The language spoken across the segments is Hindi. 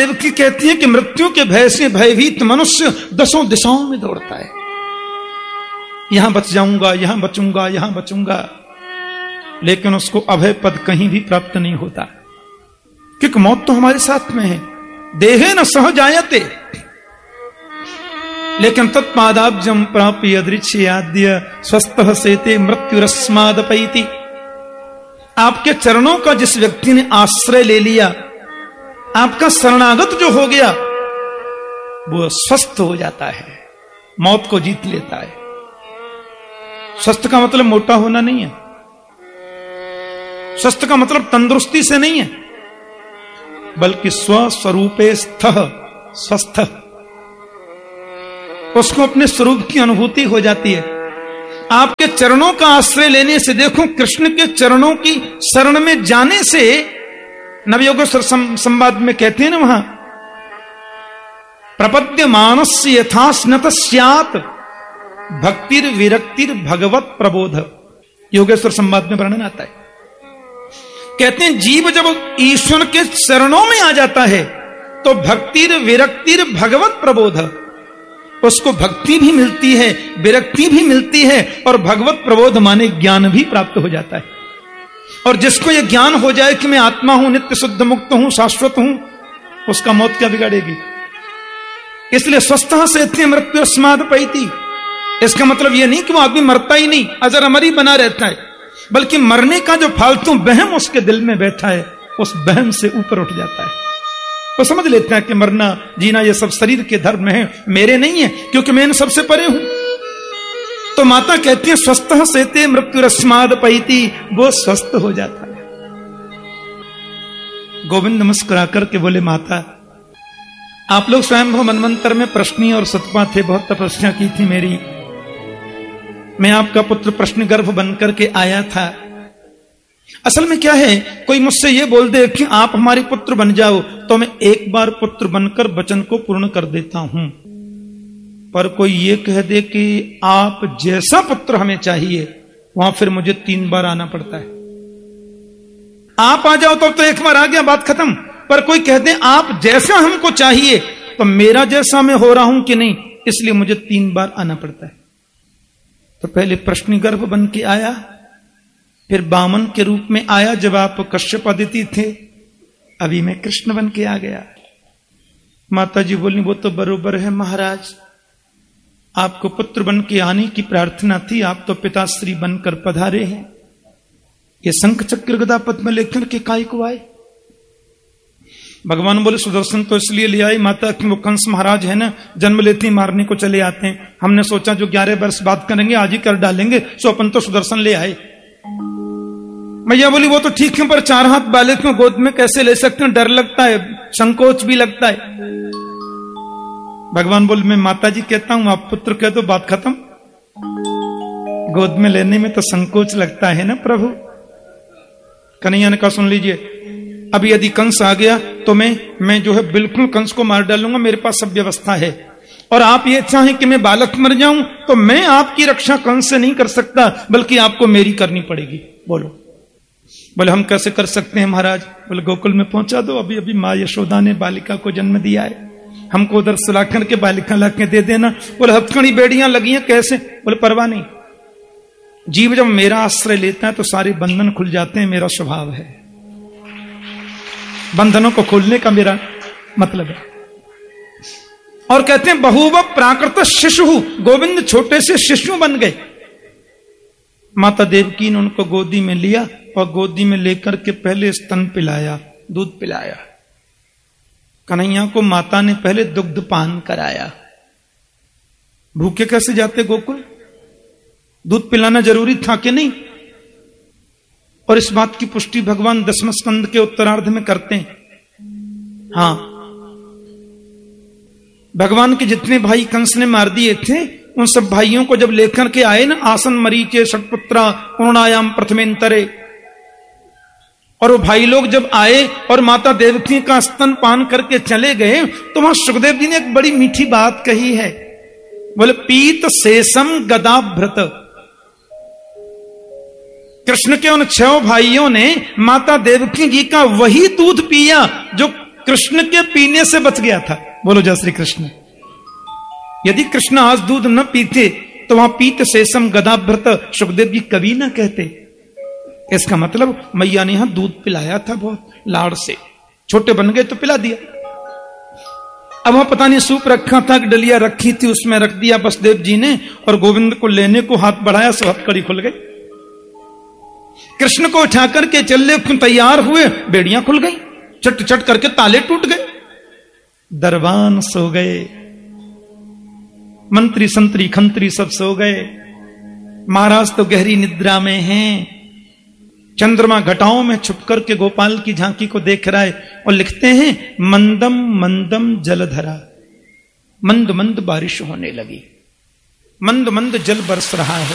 देवकी कहती है कि मृत्यु के भय से भयभीत मनुष्य 10 दिशाओं में दौड़ता है, यहां बच जाऊंगा, यहां बचूंगा, यहां बचूंगा, लेकिन उसको अभय पद कहीं भी प्राप्त नहीं होता, क्योंकि मौत तो हमारे साथ में है। देहे न सह जायते, लेकिन तत्पादाब्जम प्राप्य अदृच्छयाद्य स्वस्थ सेते मृत्युरस्मादपैति। आपके चरणों का जिस व्यक्ति ने आश्रय ले लिया, आपका शरणागत जो हो गया, वो स्वस्थ हो जाता है, मौत को जीत लेता है। स्वस्थ का मतलब मोटा होना नहीं है, स्वस्थ का मतलब तंदुरुस्ती से नहीं है, बल्कि स्वस्वरूपे स्थः स्वस्थ, उसको अपने स्वरूप की अनुभूति हो जाती है। आपके चरणों का आश्रय लेने से, देखो कृष्ण के चरणों की शरण में जाने से, नवयोगेश्वर संवाद में कहते हैं ना वहां, प्रपद्य मानस्य यथा स्नत स्यात् भक्तिर विरक्तिर भगवत प्रबोध। योगेश्वर संवाद में वर्णन आता है, कहते हैं जीव जब ईश्वर के चरणों में आ जाता है तो भक्तिर विरक्तिर भगवत प्रबोध, उसको भक्ति भी मिलती है, विरक्ति भी मिलती है, और भगवत प्रबोध माने ज्ञान भी प्राप्त हो जाता है। और जिसको यह ज्ञान हो जाए कि मैं आत्मा हूं, नित्य शुद्ध मुक्त हूं, शाश्वत हूं, उसका मौत क्या बिगाड़ेगी। इसलिए स्वस्थ से मृत्यु अस्मादपैति, इसका मतलब यह नहीं कि वो आदमी मरता ही नहीं, अजर अमर ही बना रहता है, बल्कि मरने का जो फालतू बहम उसके दिल में बैठा है, उस बहम से ऊपर उठ जाता है। वो समझ लेता है कि मरना जीना ये सब शरीर के धर्म है, मेरे नहीं है, क्योंकि मैं इन सबसे परे हूं। तो माता कहती है स्वस्थ सेते मृत्युरस्मादपैति, वो स्वस्थ हो जाता है। गोविंद मुस्कुरा करके बोले, माता आप लोग स्वयं मनवंतर में प्रश्नी और सतपा थे, बहुत तपस्या की थी मेरी, मैं आपका पुत्र प्रश्न गर्भ बनकर के आया था। असल में क्या है, कोई मुझसे ये बोल दे कि आप हमारे पुत्र बन जाओ, तो मैं एक बार पुत्र बनकर वचन को पूर्ण कर देता हूं, पर कोई ये कह दे कि आप जैसा पुत्र हमें चाहिए, वहां फिर मुझे 3 बार आना पड़ता है। आप आ जाओ तो एक बार आ गया, बात खत्म, पर कोई कह दे आप जैसा हमको चाहिए, तो मेरा जैसा मैं हो रहा हूं कि नहीं, इसलिए मुझे 3 बार आना पड़ता है। तो पहले प्रश्न गर्भ बन के आया, फिर बामन के रूप में आया जब आप कश्यप अदिति थे, अभी मैं कृष्ण बन के आ गया। माता जी बोली, वो तो बरोबर है महाराज, आपको पुत्र बन के आने की प्रार्थना थी, आप तो पिताश्री बनकर पधारे हैं, ये शंख चक्र गदा पद्म लेकर के काय को आए। भगवान बोले, सुदर्शन तो इसलिए ले आई माता कि वो कंस महाराज है ना, जन्म लेते ही मारने को चले आते हैं, हमने सोचा जो 11 वर्ष बात करेंगे आज ही कर डालेंगे, सो अपन तो सुदर्शन ले आए। मैया बोली, वो तो ठीक है, पर 4 हाथ बालक को गोद में कैसे ले सकते हैं, डर लगता है, संकोच भी लगता है। भगवान बोले, मैं माता जी कहता हूं, आप पुत्र कह दो, बात खत्म। गोद में लेने में तो संकोच लगता है ना प्रभु। कन्हैया ने कहा, सुन लीजिए, अभी यदि कंस आ गया तो मैं जो है बिल्कुल कंस को मार डालूंगा, मेरे पास सब व्यवस्था है, और आप ये चाहें कि मैं बालक मर जाऊं, तो मैं आपकी रक्षा कंस से नहीं कर सकता, बल्कि आपको मेरी करनी पड़ेगी। बोलो। बोले, हम कैसे कर सकते हैं महाराज। बोले, गोकुल में पहुंचा दो, अभी अभी माँ यशोदा ने बालिका को जन्म दिया है, हमको उधर सुलाखन के बालिका लाके दे देना। बोले, हथकड़ी बेड़ियां लगी हैं, कैसे। बोले, परवाह नहीं, जीव जब मेरा आश्रय लेता है तो सारे बंधन खुल जाते हैं, मेरा स्वभाव है, बंधनों को खोलने का मेरा मतलब है। और कहते हैं बहुव प्राकृत शिशु, गोविंद छोटे से शिशु बन गए। माता देवकी ने उनको गोदी में लिया और गोदी में लेकर के पहले स्तन पिलाया, दूध पिलाया। कन्हैया को माता ने पहले दुग्ध पान कराया। भूखे कैसे जाते गोकुल, दूध पिलाना जरूरी था कि नहीं। और इस बात की पुष्टि भगवान 10वें स्कंद के उत्तरार्ध में करते हैं। हां, भगवान के जितने भाई कंस ने मार दिए थे, उन सब भाइयों को जब लेकर के आए ना, आसन मरीचे षटपुत्रा पूर्णायाम प्रथमेंतरे, और वो भाई लोग जब आए और माता देवकी का स्तन पान करके चले गए, तो वहां सुखदेव जी ने एक बड़ी मीठी बात कही है। बोले, पीत शेषम गदाभृत। कृष्ण के उन 6 भाइयों ने माता देवकी जी का वही दूध पिया जो कृष्ण के पीने से बच गया था। बोलो जय श्री कृष्ण। यदि कृष्ण आज दूध न पीते तो वहां पीत शेषम गदाभ्रत सुखदेव जी कभी ना कहते। इसका मतलब मैया ने यहां दूध पिलाया था, बहुत लाड़ से, छोटे बन गए तो पिला दिया। अब वहां पता नहीं सूप रखा था कि डलिया रखी थी, उसमें रख दिया वसुदेव जी ने, और गोविंद को लेने को हाथ बढ़ाया, सो हथकड़ी खुल गई। कृष्ण को उठा करके चलने तैयार हुए, बेड़ियां खुल गई, चट चट करके ताले टूट गए, दरबान सो गए, मंत्री संतरी खंत्री सब सो गए, महाराज तो गहरी निद्रा में हैं। चंद्रमा घटाओं में छुप करके गोपाल की झांकी को देख रहा है और लिखते हैं मंदम मंदम जलधरा, मंद मंद बारिश होने लगी, मंद मंद जल बरस रहा है।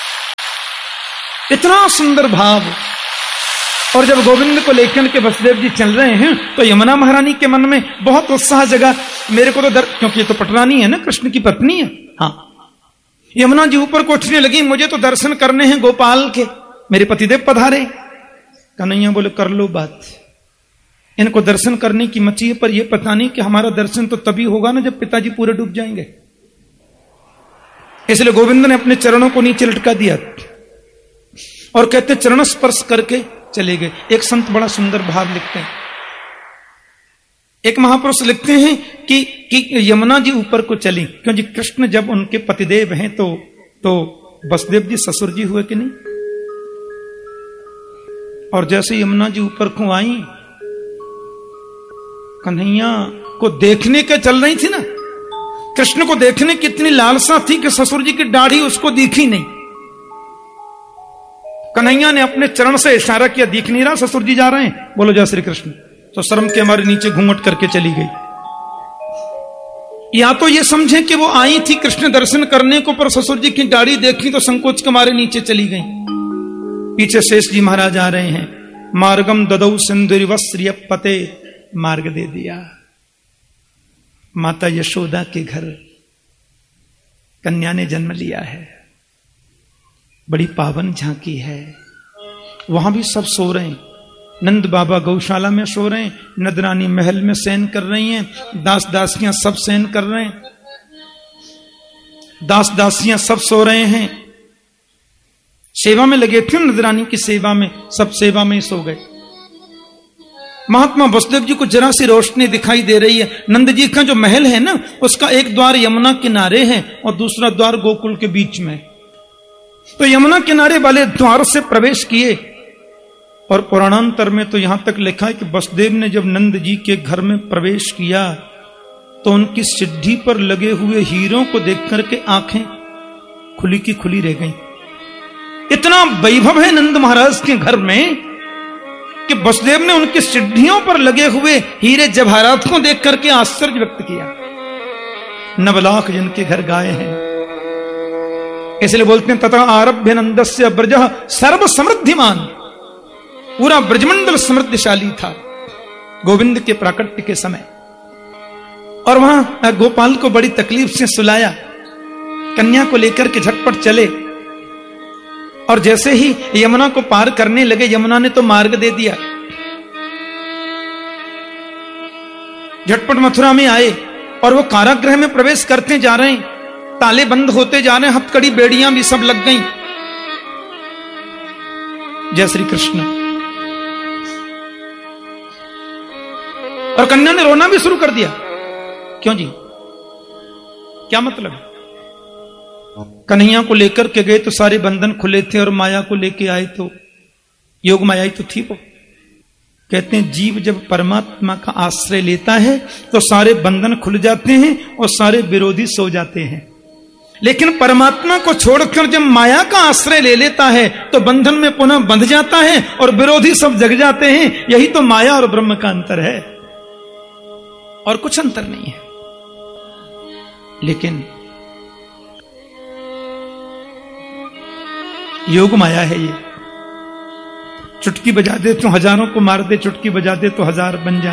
इतना सुंदर भाव। और जब गोविंद को लेकर के वसुदेव जी चल रहे हैं तो यमुना महारानी के मन में बहुत उत्साह जगा। मेरे को तो क्योंकि ये तो पटरानी है ना, कृष्ण की पत्नी है। हाँ, यमुना जी ऊपर को उठने लगी, मुझे तो दर्शन करने हैं गोपाल के, मेरे पतिदेव पधारे। कन्हैया बोले कर लो बात, इनको दर्शन करने की मची है, पर यह पता नहीं कि हमारा दर्शन तो तभी होगा ना जब पिताजी पूरे डूब जाएंगे। इसलिए गोविंद ने अपने चरणों को नीचे लटका दिया और कहते चरण स्पर्श करके चले गए। एक संत बड़ा सुंदर भाव लिखते हैं, एक महापुरुष लिखते हैं कि यमुना जी ऊपर को चली, क्योंकि कृष्ण जब उनके पतिदेव हैं तो वसुदेव जी ससुर जी हुए कि नहीं। और जैसे यमुना जी ऊपर को आई, कन्हैया को देखने के चल रही थी ना, कृष्ण को देखने की इतनी लालसा थी कि ससुर जी की दाढ़ी उसको दिखी नहीं। कन्हैया ने अपने चरण से इशारा किया, दिख नहीं रहा ससुर जी जा रहे हैं, बोलो जय श्री कृष्ण। तो शर्म के हमारे नीचे घूंघट करके चली गई। या तो ये समझे कि वो आई थी कृष्ण दर्शन करने को, पर ससुर जी की दाढ़ी देखी तो संकोच के मारे नीचे चली गई। पीछे शेष जी महाराज आ रहे हैं, मार्गम ददौ सिंदूरिवस्त्रिय पते, मार्ग दे दिया। माता यशोदा के घर कन्या ने जन्म लिया है, बड़ी पावन झांकी है। वहां भी सब सो रहे हैं, नंद बाबा गौशाला में सो रहे हैं, नदरानी महल में शयन कर रही हैं, दास दासियां सब शयन कर रहे हैं, दास दासियां सब सो रहे हैं, सेवा में लगे थे नदरानी की सेवा में, सब सेवा में ही सो गए। महात्मा वसुदेव जी को जरा सी रोशनी दिखाई दे रही है। नंद जी का जो महल है ना, उसका एक द्वार यमुना किनारे है और दूसरा द्वार गोकुल के बीच में। तो यमुना किनारे वाले द्वार से प्रवेश किए, और पुराणांतर में तो यहां तक लिखा है कि वसुदेव ने जब नंद जी के घर में प्रवेश किया तो उनकी सिद्धि पर लगे हुए हीरों को देख करके आंखें खुली की खुली रह गईं। इतना वैभव है नंद महाराज के घर में कि वसुदेव ने उनकी सिद्धियों पर लगे हुए हीरे जवाहरात को देख करके आश्चर्य व्यक्त किया। 9 लाख जिनके घर गाय हैं, इसलिए बोलते हैं तथा आरभ्य नंदस्य ब्रज सर्व समृद्धिमान, पूरा ब्रजमंडल समृद्धशाली था गोविंद के प्राकट्य के समय। और वहां गोपाल को बड़ी तकलीफ से सुलाया, कन्या को लेकर के झटपट चले, और जैसे ही यमुना को पार करने लगे, यमुना ने तो मार्ग दे दिया। झटपट मथुरा में आए और वो कारागृह में प्रवेश करते जा रहे हैं, ताले बंद होते जा रहे हैं, हथकड़ी बेड़ियां भी सब लग गईं। जय श्री कृष्ण। और कन्या ने रोना भी शुरू कर दिया। क्यों जी, क्या मतलब? कन्हैया को लेकर के गए तो सारे बंधन खुले थे, और माया को लेके आए तो योग माया ही तो थी वो। कहते हैं जीव जब परमात्मा का आश्रय लेता है तो सारे बंधन खुल जाते हैं और सारे विरोधी सो जाते हैं। लेकिन परमात्मा को छोड़कर जब माया का आश्रय ले लेता है तो बंधन में पुनः बंध जाता है और विरोधी सब जग जाते हैं। यही तो माया और ब्रह्म का अंतर है, और कुछ अंतर नहीं है। लेकिन योग माया है ये, चुटकी बजा दे तो हजारों को मार दे, चुटकी बजा दे तो 1000 बन जाए।